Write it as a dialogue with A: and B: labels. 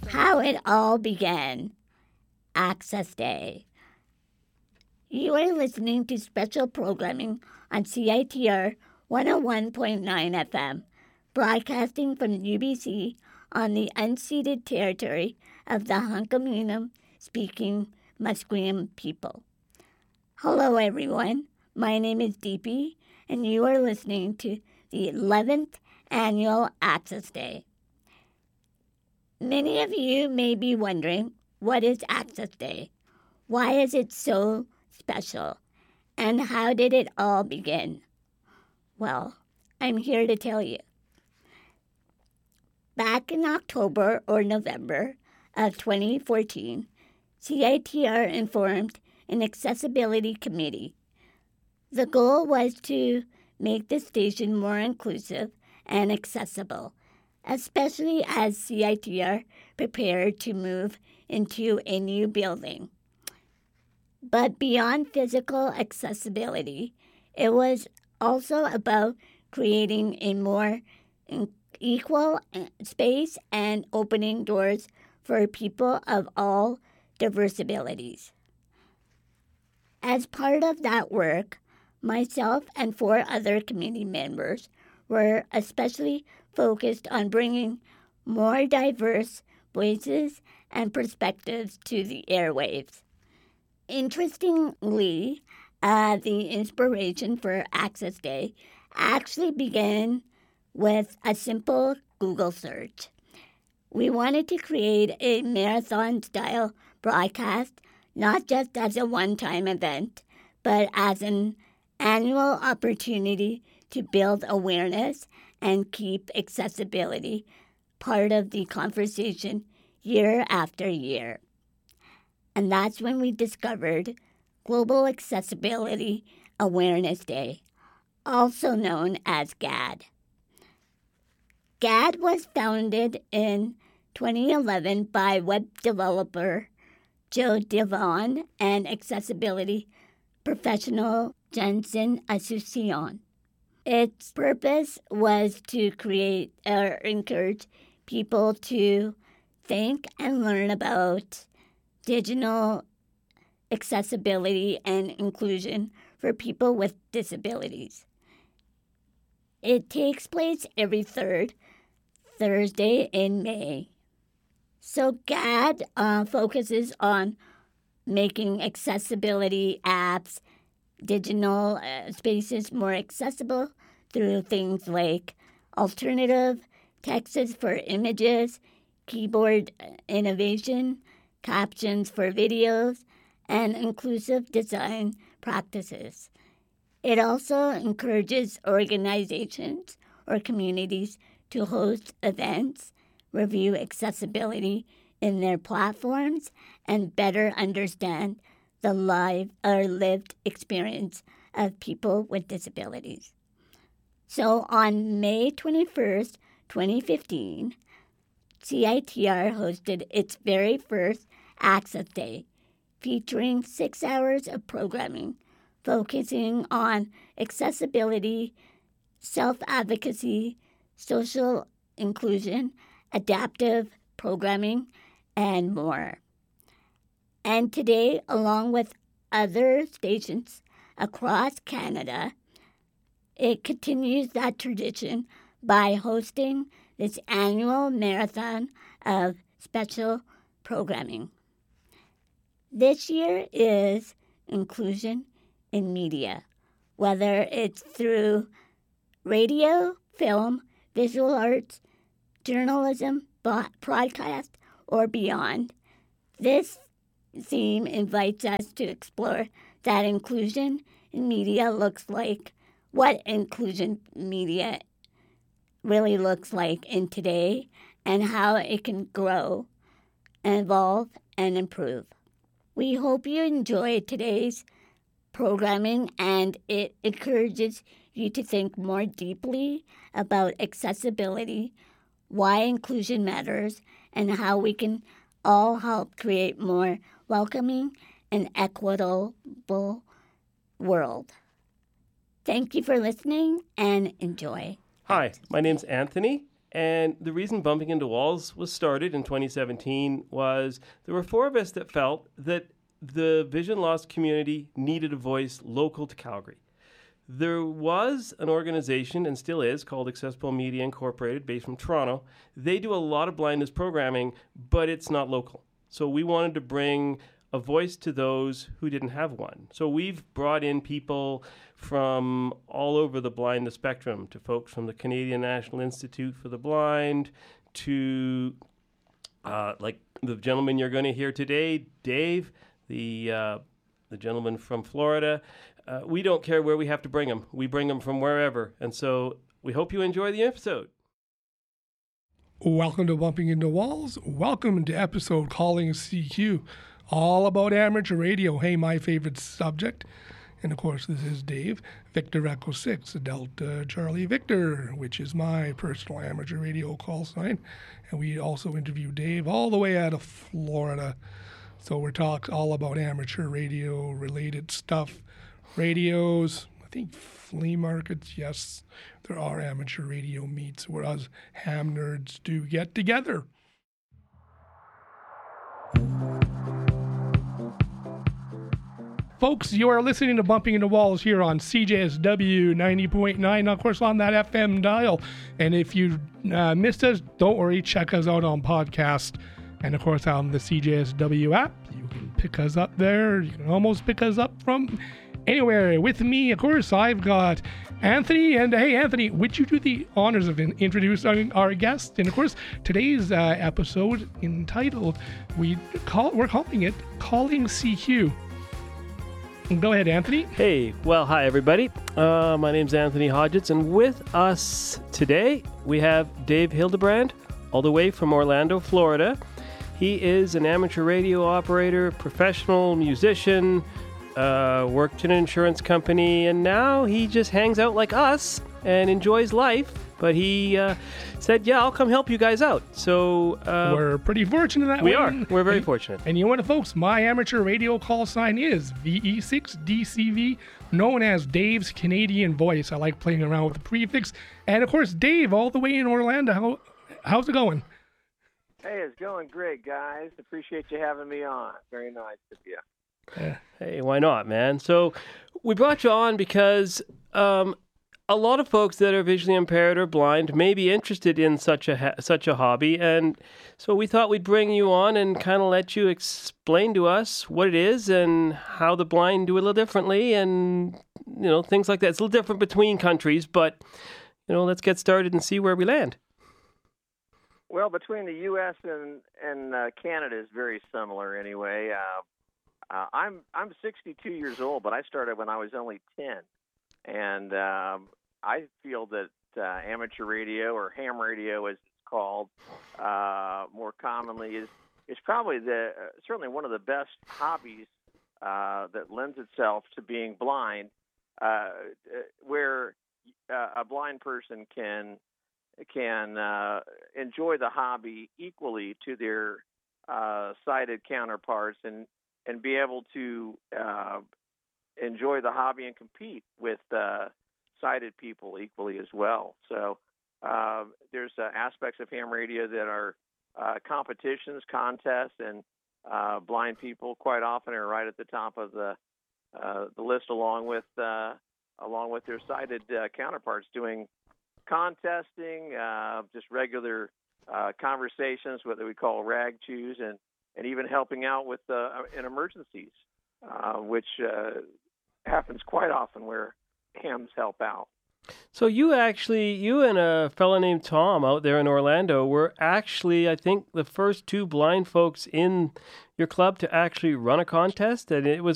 A: How it all began. Access Day. You are listening to special programming on CITR 101.9 FM, broadcasting from UBC on the unceded territory of the Hunkaminam-speaking Musqueam people. Hello, everyone. My name is Deepy, and you are listening to the 11th Annual Access Day. Many of you may be wondering, what is Access Day? Why is it so special? And how did it all begin? Well, I'm here to tell you. Back in October or November of 2014, CITR informed an accessibility committee. The goal was to make the station more inclusive and accessible, especially as CITR prepared to move into a new building. But beyond physical accessibility, it was also about creating a more equal space and opening doors for people of all diverse abilities. As part of that work, myself and 4 other committee members were especially focused on bringing more diverse voices and perspectives to the airwaves. Interestingly, the inspiration for Access Day actually began with a simple Google search. We wanted to create a marathon-style broadcast, not just as a one-time event, but as an annual opportunity to build awareness and keep accessibility part of the conversation year after year. And that's when we discovered Global Accessibility Awareness Day, also known as GAD. GAD was founded in 2011 by web developer Joe Devon and accessibility professional Jensen Asuncion. Its purpose was to create or encourage people to think and learn about digital accessibility and inclusion for people with disabilities. It takes place every third Thursday in May. So GAD focuses on making accessibility apps, digital spaces more accessible through things like alternative texts for images, keyboard innovation, captions for videos, and inclusive design practices. It also encourages organizations or communities to host events, review accessibility in their platforms, and better understand the lived experience of people with disabilities. So on May 21st, 2015, CITR hosted its very first Access Day, featuring 6 hours of programming focusing on accessibility, self-advocacy, social inclusion, adaptive programming, and more. And today, along with other stations across Canada, it continues that tradition by hosting this annual marathon of special programming. This year is inclusion in media, whether it's through radio, film, visual arts, journalism, broadcast, or beyond. This theme invites us to explore that inclusion in media looks like, what inclusion media really looks like in today, and how it can grow, evolve, and improve. We hope you enjoy today's programming and it encourages you to think more deeply about accessibility, why inclusion matters, and how we can all help create more welcoming and equitable world. Thank you for listening and enjoy.
B: Hi, my name's Anthony, And the reason Bumping Into Walls was started in 2017 was there were four of us that felt that the vision loss community needed a voice local to Calgary. There was an organization, and still is, called Accessible Media Incorporated, based from Toronto. They do a lot of blindness programming, but it's not local. So we wanted to bring a voice to those who didn't have one. So we've brought in people from all over the blindness spectrum, to folks from the Canadian National Institute for the Blind, to like the gentleman you're going to hear today, Dave, the gentleman from Florida. We don't care where we have to bring them. We bring them from wherever. And so we hope you enjoy the episode.
C: Welcome to Bumping Into Walls. Welcome to episode Calling CQ, all about amateur radio. Hey, my favorite subject. And of course, this is Dave, Victor Echo 6, Delta Charlie Victor, which is my personal amateur radio call sign. And we also interview Dave all the way out of Florida. So we're talking all about amateur radio related stuff. Radios, I think flea markets, yes, there are amateur radio meets where us ham nerds do get together. Folks, you are listening to Bumping Into Walls here on CJSW 90.9, of course, on that FM dial. And if you missed us, don't worry, check us out on podcast. And of course, on the CJSW app, you can pick us up there. You can almost pick us up from anywhere. With me, of course, I've got Anthony. And hey, Anthony, would you do the honors of introducing our guest? And of course, today's episode entitled, we're calling it Calling CQ. Go ahead, Anthony.
B: Hey, well, hi, everybody. My name's Anthony Hodgetts, and with us today, we have Dave Hildebrand, all the way from Orlando, Florida. He is an amateur radio operator, professional musician, worked in an insurance company, and now he just hangs out like us and enjoys life. But he said, yeah, I'll come help you guys out. So
C: we're pretty fortunate that
B: we
C: way.
B: are. We're very fortunate.
C: And you know what, folks? My amateur radio call sign is VE6DCV, known as Dave's Canadian Voice. I like playing around with the prefix. And of course, Dave, all the way in Orlando. How's it going?
D: Hey, it's going great, guys. Appreciate you having me on. Very nice of you.
B: Hey, why not, man? So we brought you on because a lot of folks that are visually impaired or blind may be interested in such a hobby, and so we thought we'd bring you on and kind of let you explain to us what it is and how the blind do it a little differently, and things like that. It's a little different between countries, but let's get started and see where we land.
D: Well, between the U.S. and Canada is very similar anyway. I'm 62 years old, but I started when I was only 10, and I feel that amateur radio, or ham radio as it's called more commonly, is probably certainly one of the best hobbies that lends itself to being blind, where a blind person can enjoy the hobby equally to their sighted counterparts, and be able to enjoy the hobby and compete with sighted people equally as well. So there's aspects of ham radio that are competitions, contests, and blind people quite often are right at the top of the list, along with their sighted counterparts, doing contesting, just regular conversations, what we call rag chews, and even helping out with in emergencies, which happens quite often where hams help out.
B: So you and a fellow named Tom out there in Orlando were actually, I think, the first two blind folks in your club to actually run a contest, and it was